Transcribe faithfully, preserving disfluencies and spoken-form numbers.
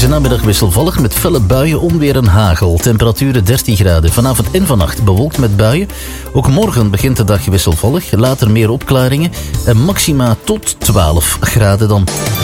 Deze namiddag wisselvallig met felle buien, onweer en hagel. Temperaturen dertien graden. Vanavond en vannacht bewolkt met buien. Ook morgen begint de dag wisselvallig. Later meer opklaringen. En maxima tot twaalf graden dan.